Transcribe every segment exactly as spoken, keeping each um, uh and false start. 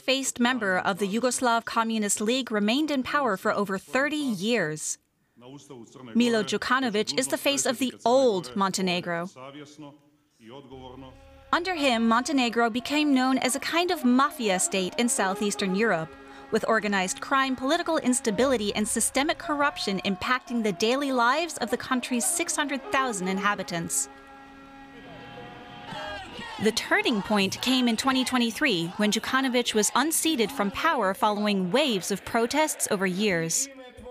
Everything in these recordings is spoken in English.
red-faced member of the Yugoslav Communist League remained in power for over thirty years. Milo Đukanović is the face of the old Montenegro. Under him, Montenegro became known as a kind of mafia state in southeastern Europe, with organized crime, political instability, and systemic corruption impacting the daily lives of the country's six hundred thousand inhabitants. The turning point came in twenty twenty-three, when Đukanović was unseated from power following waves of protests over years.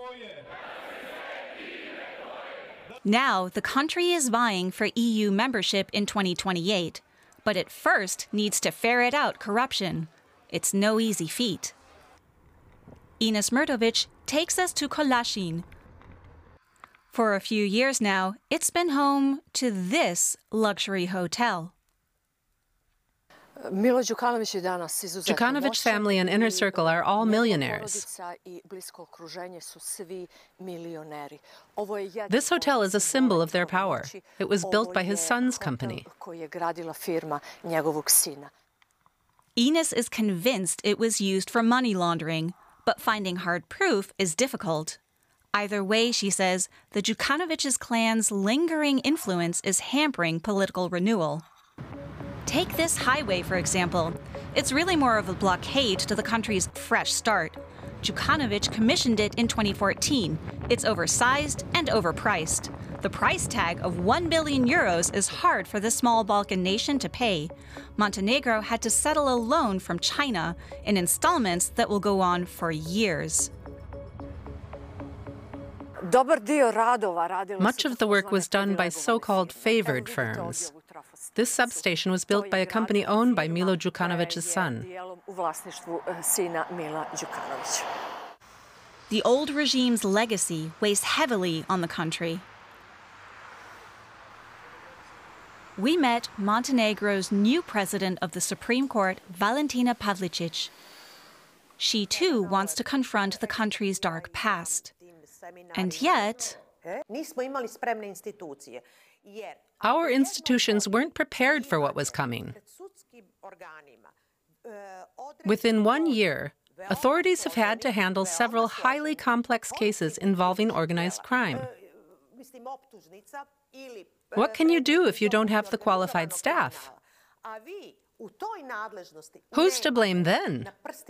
Now, the country is vying for E U membership in twenty twenty-eight, but it first needs to ferret out corruption. It's no easy feat. Ines Mrdović takes us to Kolašin. For a few years now, it's been home to this luxury hotel. Đukanović family and inner circle are all millionaires. This hotel is a symbol of their power. It was built by his son's company. Ines is convinced it was used for money laundering, but finding hard proof is difficult. Either way, she says, the Đukanović's clan's lingering influence is hampering political renewal. Take this highway, for example. It's really more of a blockade to the country's fresh start. Đukanović commissioned it in twenty fourteen. It's oversized and overpriced. The price tag of one billion euros is hard for the small Balkan nation to pay. Montenegro had to settle a loan from China in installments that will go on for years. Much of the work was done by so-called favored firms. This substation was built by a company owned by Milo Đukanović's son. The old regime's legacy weighs heavily on the country. We met Montenegro's new president of the Supreme Court, Valentina Pavlicic. She too wants to confront the country's dark past. And yet, our institutions weren't prepared for what was coming. Within one year, authorities have had to handle several highly complex cases involving organized crime. What can you do if you don't have the qualified staff? Who's to blame then?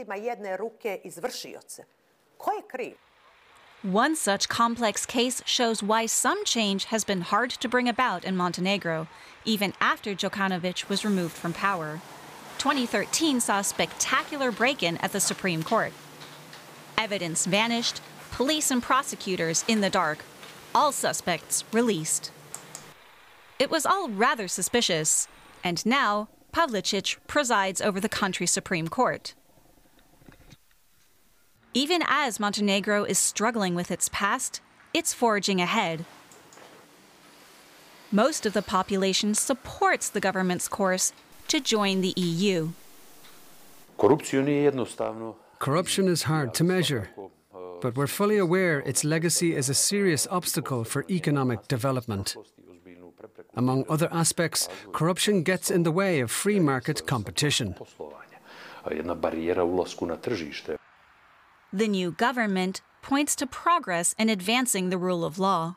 One such complex case shows why some change has been hard to bring about in Montenegro, even after Đukanović was removed from power. twenty thirteen saw a spectacular break-in at the Supreme Court. Evidence vanished, police and prosecutors in the dark, all suspects released. It was all rather suspicious, and now Pavlicic presides over the country's Supreme Court. Even as Montenegro is struggling with its past, it's forging ahead. Most of the population supports the government's course to join the E U. Corruption is hard to measure, but we're fully aware its legacy is a serious obstacle for economic development. Among other aspects, corruption gets in the way of free market competition. The new government points to progress in advancing the rule of law.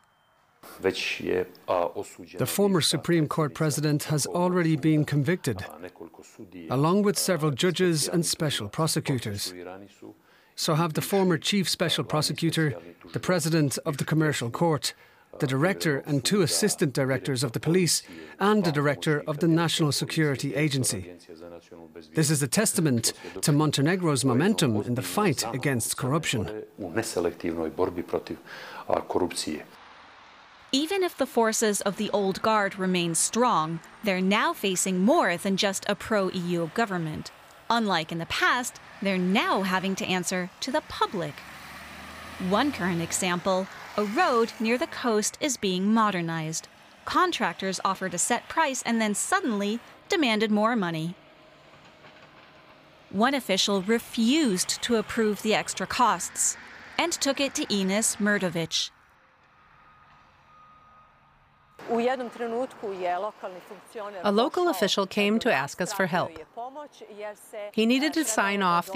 The former Supreme Court president has already been convicted, along with several judges and special prosecutors. So have the former chief special prosecutor, the president of the commercial court, the director and two assistant directors of the police, and the director of the National Security Agency. This is a testament to Montenegro's momentum in the fight against corruption. Even if the forces of the old guard remain strong, they're now facing more than just a pro-E U government. Unlike in the past, they're now having to answer to the public. One current example, a road near the coast is being modernized. Contractors offered a set price and then suddenly demanded more money. One official refused to approve the extra costs and took it to Ines Mrdović. A local official came to ask us for help. He needed to sign off the